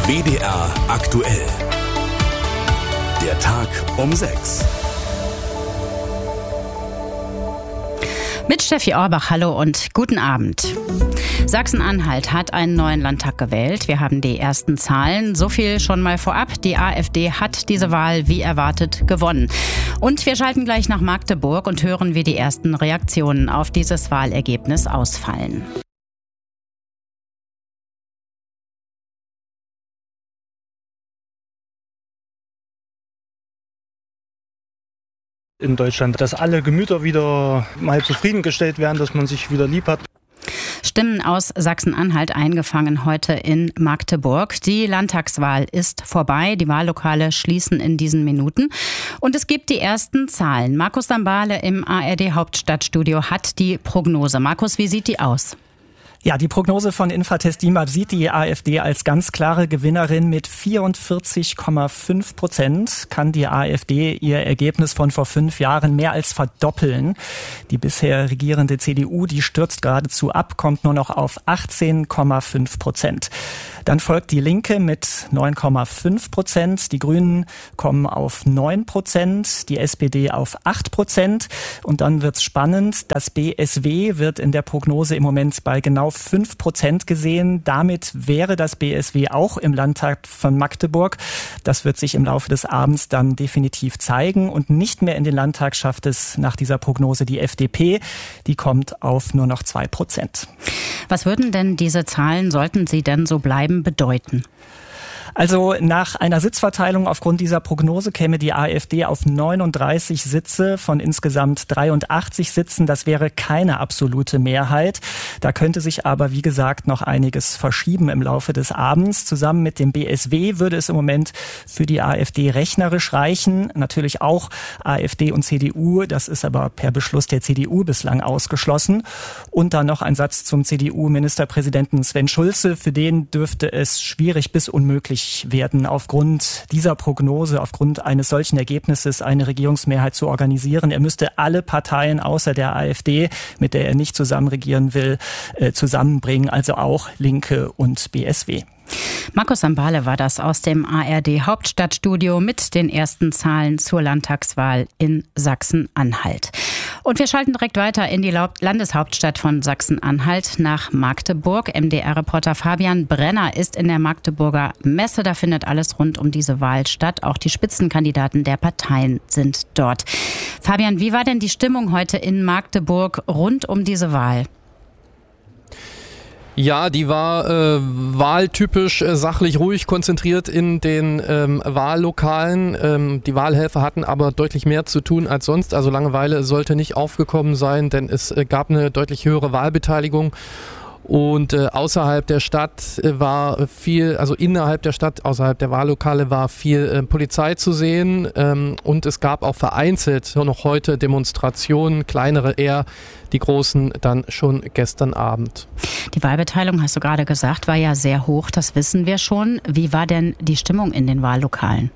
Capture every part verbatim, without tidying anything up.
W D R aktuell. Der Tag um sechs. Mit Steffi Orbach, hallo und guten Abend. Sachsen-Anhalt hat einen neuen Landtag gewählt. Wir haben die ersten Zahlen. So viel schon mal vorab. Die AfD hat diese Wahl wie erwartet gewonnen. Und wir schalten gleich nach Magdeburg und hören, wie die ersten Reaktionen auf dieses Wahlergebnis ausfallen. In Deutschland, dass alle Gemüter wieder mal zufriedengestellt werden, dass man sich wieder lieb hat. Stimmen aus Sachsen-Anhalt eingefangen heute in Magdeburg. Die Landtagswahl ist vorbei. Die Wahllokale schließen in diesen Minuten. Und es gibt die ersten Zahlen. Markus Sambale im A R D Hauptstadtstudio hat die Prognose. Markus, wie sieht die aus? Ja, die Prognose von Infratest DIMAP sieht die AfD als ganz klare Gewinnerin. Mit vierundvierzig Komma fünf Prozent kann die AfD ihr Ergebnis von vor fünf Jahren mehr als verdoppeln. Die bisher regierende C D U, die stürzt geradezu ab, kommt nur noch auf achtzehn Komma fünf Prozent. Dann folgt die Linke mit neun Komma fünf Prozent. Die Grünen kommen auf neun Prozent, die S P D auf acht Prozent. Und dann wird's spannend. Das B S W wird in der Prognose im Moment bei genau fünf Prozent gesehen. Damit wäre das B S W auch im Landtag von Magdeburg. Das wird sich im Laufe des Abends dann definitiv zeigen. Und nicht mehr in den Landtag schafft es nach dieser Prognose die F D P. Die kommt auf nur noch zwei Prozent. Was würden denn diese Zahlen, sollten sie denn so bleiben, bedeuten? Also nach einer Sitzverteilung aufgrund dieser Prognose käme die AfD auf neununddreißig Sitze von insgesamt dreiundachtzig Sitzen. Das wäre keine absolute Mehrheit. Da könnte sich aber, wie gesagt, noch einiges verschieben im Laufe des Abends. Zusammen mit dem B S W würde es im Moment für die AfD rechnerisch reichen. Natürlich auch AfD und C D U. Das ist aber per Beschluss der C D U bislang ausgeschlossen. Und dann noch ein Satz zum C D U-Ministerpräsidenten Sven Schulze. Für den dürfte es schwierig bis unmöglich werden, aufgrund dieser Prognose, aufgrund eines solchen Ergebnisses eine Regierungsmehrheit zu organisieren. Er müsste alle Parteien außer der AfD, mit der er nicht zusammen regieren will, zusammenbringen, also auch Linke und B S W. Markus Sambale war das aus dem A R D Hauptstadtstudio mit den ersten Zahlen zur Landtagswahl in Sachsen-Anhalt. Und wir schalten direkt weiter in die Landeshauptstadt von Sachsen-Anhalt nach Magdeburg. M D R-Reporter Fabian Brenner ist in der Magdeburger Messe. Da findet alles rund um diese Wahl statt. Auch die Spitzenkandidaten der Parteien sind dort. Fabian, wie war denn die Stimmung heute in Magdeburg rund um diese Wahl? Ja, die war äh, wahltypisch äh, sachlich ruhig konzentriert in den ähm, Wahllokalen. Ähm, die Wahlhelfer hatten aber deutlich mehr zu tun als sonst. Also Langeweile sollte nicht aufgekommen sein, denn es äh, gab eine deutlich höhere Wahlbeteiligung. Und äh, außerhalb der Stadt äh, war viel, also innerhalb der Stadt, außerhalb der Wahllokale war viel äh, Polizei zu sehen. Ähm, und es gab auch vereinzelt noch heute Demonstrationen, kleinere eher, die großen dann schon gestern Abend. Die Wahlbeteiligung, hast du gerade gesagt, war ja sehr hoch, das wissen wir schon. Wie war denn die Stimmung in den Wahllokalen?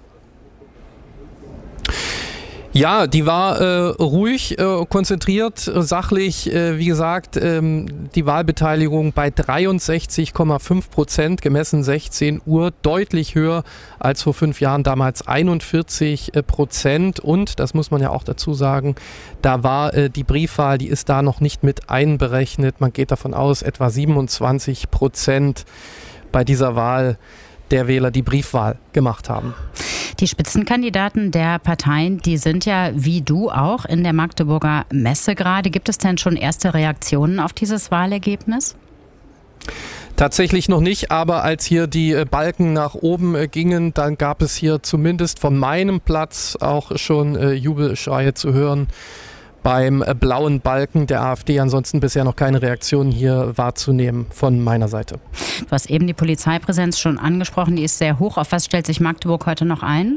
Ja, die war äh, ruhig, äh, konzentriert, sachlich, äh, wie gesagt, ähm, die Wahlbeteiligung bei dreiundsechzig Komma fünf Prozent, gemessen sechzehn Uhr, deutlich höher als vor fünf Jahren, damals einundvierzig Prozent. Und, das muss man ja auch dazu sagen, da war äh, die Briefwahl, die ist da noch nicht mit einberechnet. Man geht davon aus, etwa siebenundzwanzig Prozent bei dieser Wahl der Wähler die Briefwahl gemacht haben. Die Spitzenkandidaten der Parteien, die sind ja wie du auch in der Magdeburger Messe gerade. Gibt es denn schon erste Reaktionen auf dieses Wahlergebnis? Tatsächlich noch nicht, aber als hier die Balken nach oben gingen, dann gab es hier zumindest von meinem Platz auch schon Jubelschreie zu hören. Beim blauen Balken der AfD ansonsten bisher noch keine Reaktion hier wahrzunehmen von meiner Seite. Du hast eben die Polizeipräsenz schon angesprochen, die ist sehr hoch. Auf was stellt sich Magdeburg heute noch ein?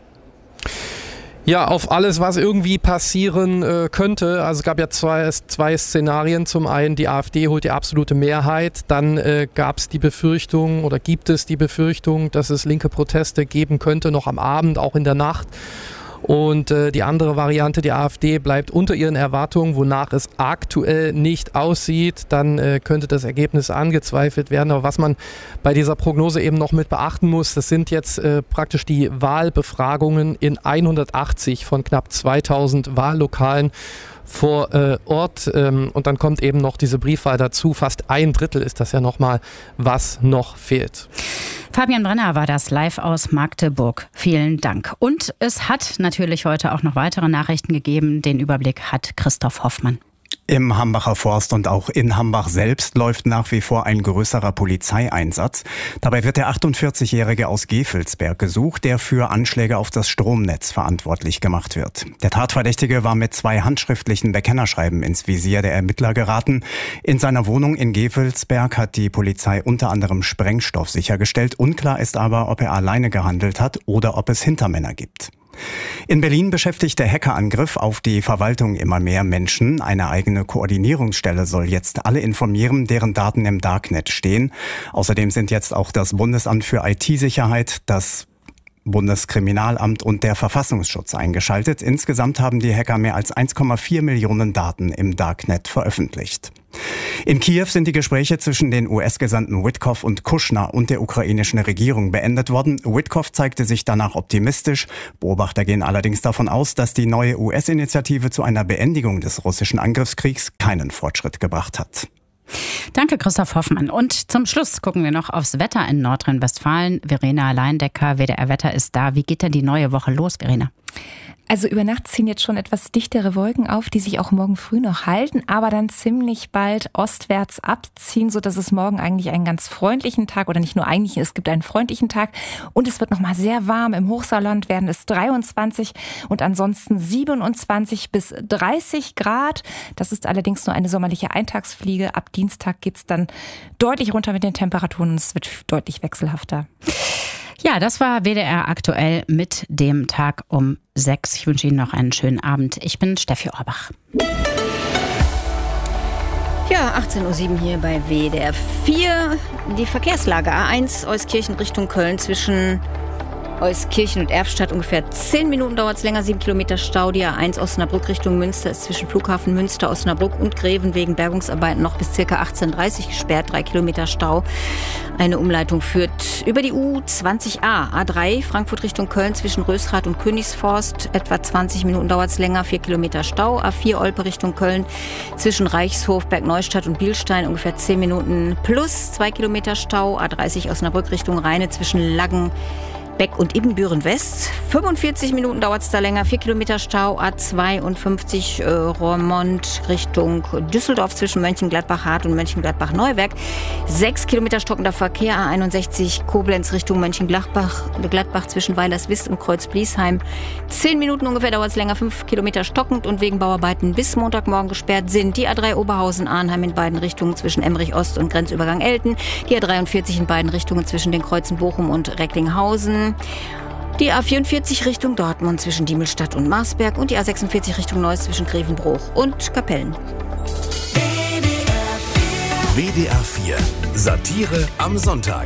Ja, auf alles, was irgendwie passieren äh, könnte. Also es gab ja zwei, zwei Szenarien. Zum einen, die AfD holt die absolute Mehrheit. Dann äh, gab es die Befürchtung oder gibt es die Befürchtung, dass es linke Proteste geben könnte, noch am Abend, auch in der Nacht. Und äh, die andere Variante, die AfD bleibt unter ihren Erwartungen, wonach es aktuell nicht aussieht. Dann äh, könnte das Ergebnis angezweifelt werden. Aber was man bei dieser Prognose eben noch mit beachten muss, das sind jetzt äh, praktisch die Wahlbefragungen in hundertachtzig von knapp zweitausend Wahllokalen vor äh, Ort, ähm, und dann kommt eben noch diese Briefwahl dazu. Fast ein Drittel ist das ja nochmal, was noch fehlt. Fabian Brenner war das live aus Magdeburg. Vielen Dank. Und es hat natürlich heute auch noch weitere Nachrichten gegeben. Den Überblick hat Christoph Hoffmann. Im Hambacher Forst und auch in Hambach selbst läuft nach wie vor ein größerer Polizeieinsatz. Dabei wird der achtundvierzigjährige aus Gevelsberg gesucht, der für Anschläge auf das Stromnetz verantwortlich gemacht wird. Der Tatverdächtige war mit zwei handschriftlichen Bekennerschreiben ins Visier der Ermittler geraten. In seiner Wohnung in Gevelsberg hat die Polizei unter anderem Sprengstoff sichergestellt. Unklar ist aber, ob er alleine gehandelt hat oder ob es Hintermänner gibt. In Berlin beschäftigt der Hackerangriff auf die Verwaltung immer mehr Menschen. Eine eigene Koordinierungsstelle soll jetzt alle informieren, deren Daten im Darknet stehen. Außerdem sind jetzt auch das Bundesamt für I T-Sicherheit, das Bundeskriminalamt und der Verfassungsschutz eingeschaltet. Insgesamt haben die Hacker mehr als eins Komma vier Millionen Daten im Darknet veröffentlicht. In Kiew sind die Gespräche zwischen den U S-Gesandten Witkoff und Kushner und der ukrainischen Regierung beendet worden. Witkoff zeigte sich danach optimistisch. Beobachter gehen allerdings davon aus, dass die neue U S-Initiative zu einer Beendigung des russischen Angriffskriegs keinen Fortschritt gebracht hat. Danke, Christoph Hoffmann. Und zum Schluss gucken wir noch aufs Wetter in Nordrhein-Westfalen. Verena Leindecker, W D R-Wetter ist da. Wie geht denn die neue Woche los, Verena? Also über Nacht ziehen jetzt schon etwas dichtere Wolken auf, die sich auch morgen früh noch halten, aber dann ziemlich bald ostwärts abziehen, sodass es morgen eigentlich einen ganz freundlichen Tag, oder nicht nur eigentlich, es gibt einen freundlichen Tag und es wird nochmal sehr warm. Im Hochsauerland werden es dreiundzwanzig und ansonsten siebenundzwanzig bis dreißig Grad. Das ist allerdings nur eine sommerliche Eintagsfliege. Ab Dienstag geht's dann deutlich runter mit den Temperaturen und es wird deutlich wechselhafter. Ja, das war W D R aktuell mit dem Tag um sechs. Ich wünsche Ihnen noch einen schönen Abend. Ich bin Steffi Orbach. Ja, achtzehn Uhr sieben hier bei W D R vier. Die Verkehrslage A eins Euskirchen Richtung Köln zwischen Euskirchen und Erftstadt ungefähr zehn Minuten dauert es länger, sieben Kilometer Stau. Die A eins Osnabrück Richtung Münster ist zwischen Flughafen Münster, Osnabrück und Greven wegen Bergungsarbeiten noch bis ca. achtzehn Uhr dreißig gesperrt, drei Kilometer Stau. Eine Umleitung führt über die U zwanzig A, A drei Frankfurt Richtung Köln zwischen Rösrath und Königsforst. Etwa zwanzig Minuten dauert es länger, vier Kilometer Stau. A vier Olpe Richtung Köln zwischen Reichshof, Bergneustadt und Bielstein ungefähr zehn Minuten plus zwei Kilometer Stau. A dreißig Osnabrück Richtung Rheine zwischen Laggen, Beck und Ibbenbüren West. fünfundvierzig Minuten dauert es da länger, vier Kilometer Stau. A zweiundfünfzig äh, Roermond Richtung Düsseldorf zwischen Mönchengladbach-Hart und Mönchengladbach-Neuwerk. sechs Kilometer stockender Verkehr. A einundsechzig Koblenz Richtung Mönchengladbach Gladbach zwischen Weilerswist und Kreuz-Bliesheim. zehn Minuten ungefähr dauert es länger, fünf Kilometer stockend und wegen Bauarbeiten bis Montagmorgen gesperrt sind die A drei Oberhausen-Arnheim in beiden Richtungen zwischen Emmerich Ost und Grenzübergang Elten. Die A dreiundvierzig in beiden Richtungen zwischen den Kreuzen Bochum und Recklinghausen. Die A vierundvierzig Richtung Dortmund zwischen Diemelstadt und Marsberg und die A sechsundvierzig Richtung Neuss zwischen Grevenbruch und Kapellen. W D R vier Satire am Sonntag.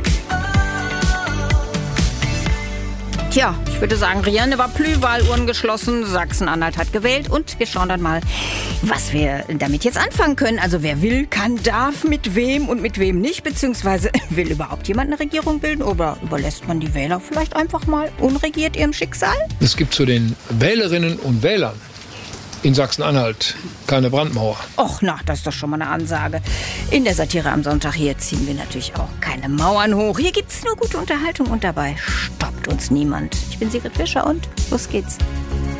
Tja, ich würde sagen, Rien ne va plus, Wahluhren geschlossen, Sachsen-Anhalt hat gewählt und wir schauen dann mal, was wir damit jetzt anfangen können. Also wer will, kann, darf, mit wem und mit wem nicht, beziehungsweise will überhaupt jemand eine Regierung bilden oder überlässt man die Wähler vielleicht einfach mal unregiert ihrem Schicksal? Es gibt zu den Wählerinnen und Wählern in Sachsen-Anhalt keine Brandmauer. Och, na, das ist doch schon mal eine Ansage. In der Satire am Sonntag hier ziehen wir natürlich auch keine Mauern hoch. Hier gibt's nur gute Unterhaltung und dabei stoppt uns niemand. Ich bin Sigrid Fischer und los geht's.